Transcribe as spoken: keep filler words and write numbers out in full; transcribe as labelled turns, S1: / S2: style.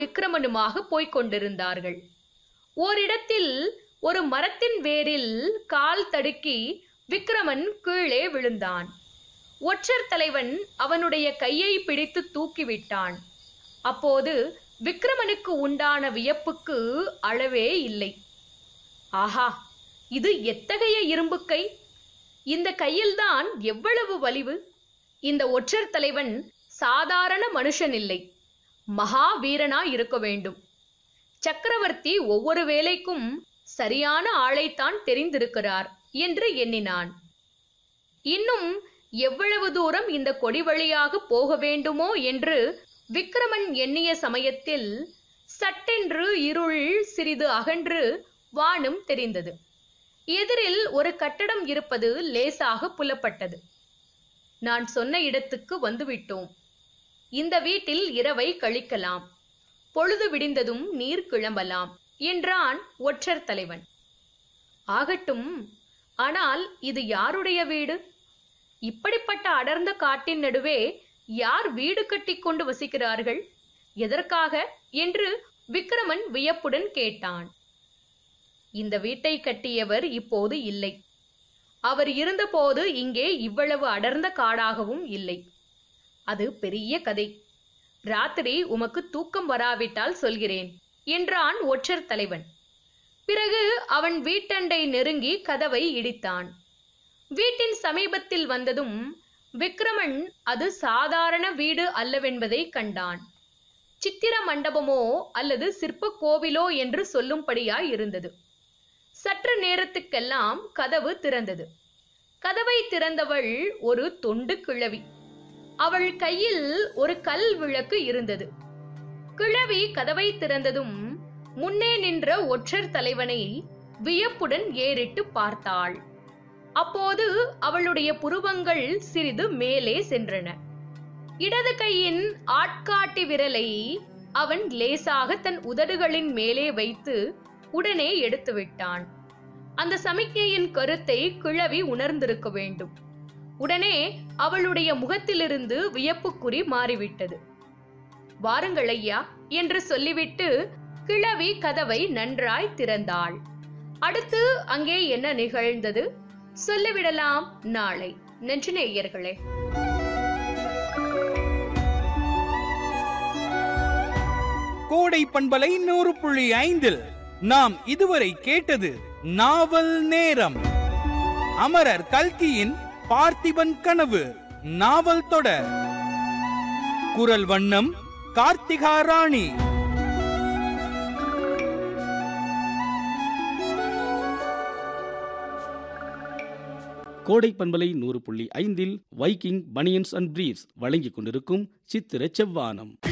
S1: விக்கிரமனுமாக போய்க் கொண்டிருந்தார்கள். ஓரிடத்தில் ஒரு மரத்தின் வேரில் கால் தடுக்கி விக்கிரமன் கீழே விழுந்தான். ஒற்றர் தலைவன் அவனுடைய கையை பிடித்து தூக்கிவிட்டான். அப்போது விக்கிரமனுக்கு உண்டான வியப்புக்கு அளவே இல்லை. ஆஹா, இது எத்தகைய இரும்பு கை! இந்த கையில்தான் எவ்வளவு வலிவு! இந்த ஒற்றர் தலைவன் சாதாரண மனுஷன் இல்லை, மகாவீரனா இருக்க வேண்டும். சக்கரவர்த்தி ஒவ்வொரு வேலைக்கும் சரியான ஆளைத்தான் தெரிந்திருக்கிறார் என்று எண்ணினான். இன்னும் எவ்வளவு தூரம் இந்த கொடி வழியாக போக வேண்டுமோ என்று விக்கிரமன் எண்ணிய சமயத்தில் சட்டென்று இருள் சிறிது அகன்று வானம் தெரிந்தது. எதிரில் ஒரு கட்டடம் இருப்பது லேசாக புலப்பட்டது. நான் சொன்ன இடத்துக்கு வந்துவிட்டோம். இந்த வீட்டில் இரவை கழிக்கலாம். பொழுது விடிந்ததும் நீர் கிளம்பலாம் என்றான் ஒற்றர் தலைவன். ஆகட்டும், ஆனால் இது யாருடைய வீடு? இப்படிப்பட்ட அடர்ந்த காட்டின் நடுவே யார் வீடு கட்டி கொண்டு வசிக்கிறார்கள்? எதற்காக என்று விக்கிரமன் வியப்புடன் கேட்டான். இந்த வீட்டை கட்டியவர் இப்போது இல்லை. அவர் இருந்தபோது இங்கே இவ்வளவு அடர்ந்த காடாகவும் இல்லை. அது பெரிய கதை. ராத்திரி உமக்கு தூக்கம் வராவிட்டால் சொல்கிறேன் என்றான் ஒற்றர் தலைவன். பிறகு அவன் வீட்டண்டை நெருங்கி கதவை இடித்தான். வீட்டின் சமீபத்தில் வந்ததும் விக்கிரமன் அது சாதாரண வீடு அல்லவென்பதை கண்டான். சித்திர மண்டபமோ அல்லது சிற்ப கோவிலோ என்று சொல்லும்படியாய் இருந்தது. சற்று நேரத்துக்கெல்லாம் கதவு திறந்தது. கதவை திறந்தவள் ஒரு தொண்டு கிழவி. அவள் கையில் ஒரு கல் விளக்கு இருந்தது. கிழவி கதவை திறந்ததும் முன்னே நின்ற ஒற்றர் தலைவனை வியப்புடன் ஏறிட்டு பார்த்தாள். அப்போது அவளுடைய புருவங்கள் சிறிது மேலே சென்றன. இடது கையின் ஆட்காட்டி விரலை அவன் லேசாக தன் உதடுகளின் மேலே வைத்து உடனே எடுத்து விட்டான். அந்த சமிக்ஞையின் கருத்தை கிழவி உணர்ந்திருக்க வேண்டும். உடனே அவளுடைய முகத்திலிருந்து வியப்புக்குறி மாறிவிட்டது. வாருங்கள் ஐயா என்று சொல்லிவிட்டு கிழவி கதவை நன்றாய் திறந்தாள். அடுத்து அங்கே என்ன நிகழ்ந்தது சொல்லிவிடலாம் நாளை. நன்றி நேயர்களே.
S2: கோடை பண்பலை நூறு புள்ளி ஐந்தில் நாம் இதுவரை கேட்டது நாவல் நேரம். அமரர் கல்கியின் பார்த்திபன் கனவு நாவல் தொடர். குரல் வண்ணம் கார்த்திகா ராணி.
S3: கோடை பண்பலை நூறு புள்ளி ஐந்தில் வைக்கிங் பனியன்ஸ் அண்ட் பிரீஃப்ஸ் வழங்கிக் கொண்டிருக்கும் சித்திர செவ்வானம்.